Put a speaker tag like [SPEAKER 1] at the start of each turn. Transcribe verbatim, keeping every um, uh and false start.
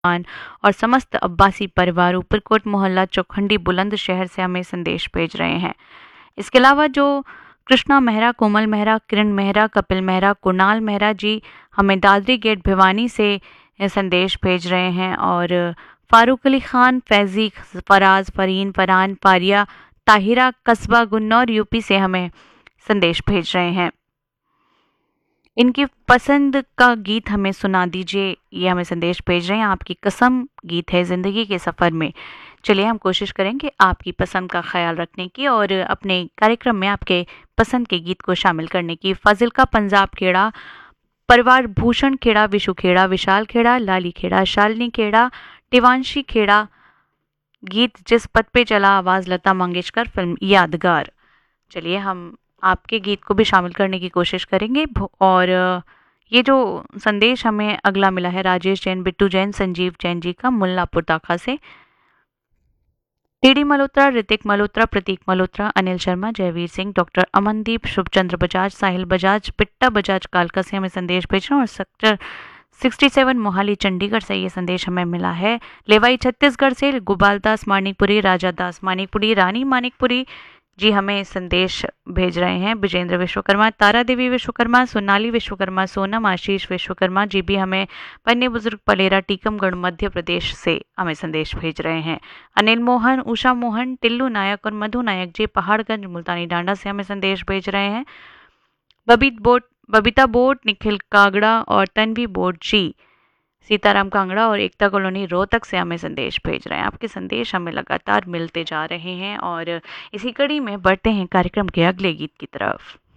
[SPEAKER 1] और समस्त अब्बासी परिवार ऊपरकोट मोहल्ला चौखंडी बुलंदशहर से हमें संदेश भेज रहे हैं। इसके अलावा जो कृष्णा मेहरा, कोमल मेहरा, किरण मेहरा, कपिल मेहरा, कुणाल मेहरा जी हमें दादरी गेट भिवानी से संदेश भेज रहे हैं। और फारूक अली खान, फैजी, फराज, फरीन, फरहान, पारिया, ताहिरा, कस्बा गुन्नौर यूपी से हमें संदेश भेज रहे हैं। इनकी पसंद का गीत हमें सुना दीजिए, ये हमें संदेश भेज रहे हैं। आपकी कसम गीत है ज़िंदगी के सफ़र में। चलिए हम कोशिश करेंगे आपकी पसंद का ख्याल रखने की और अपने कार्यक्रम में आपके पसंद के गीत को शामिल करने की। फाजिल्का पंजाब खेड़ा परिवार, भूषण खेड़ा, विशु खेड़ा, विशाल खेड़ा, लाली खेड़ा, शालिनी खेड़ा, टिवांशी खेड़ा, गीत जिस पद पे चला, आवाज़ लता मंगेशकर, फिल्म यादगार। चलिए हम आपके गीत को भी शामिल करने की कोशिश करेंगे। और ये जो संदेश हमें अगला मिला है राजेश जैन, बिट्टू जैन, संजीव जैन जी का मुल्लापुर दाखा से। टीडी मल्होत्रा, ऋतिक मल्होत्रा, प्रतीक मल्होत्रा, अनिल शर्मा, जयवीर सिंह, डॉक्टर अमनदीप, शुभचंद्र बजाज, साहिल बजाज, पिट्टा बजाज कालका से हमें संदेश भेजना। और सेक्टर सड़सठ मोहाली चंडीगढ़ से ये संदेश हमें मिला है। लेवाई छत्तीसगढ़ से गोपाल दास मानिकपुरी, राजा दास मानिकपुरी, रानी मानिकपुरी जी हमें संदेश भेज रहे हैं। विजेंद्र विश्वकर्मा, तारा देवी विश्वकर्मा, सोनाली विश्वकर्मा, सोनम, आशीष विश्वकर्मा जी भी हमें पन्ने बुजुर्ग पलेरा, टीकमगढ़ मध्य प्रदेश से हमें संदेश भेज रहे हैं। अनिल मोहन, उषा मोहन, टिल्लू नायक और मधु नायक जी पहाड़गंज मुल्तानी डांडा से हमें संदेश भेज रहे हैं। बबीत बोट बबीता बोट, निखिल कागड़ा और तन्वी बोट जी सीताराम कांगड़ा और एकता कॉलोनी रोहतक से हमें संदेश भेज रहे हैं। आपके संदेश हमें लगातार मिलते जा रहे हैं और इसी कड़ी में बढ़ते हैं कार्यक्रम के अगले गीत की तरफ।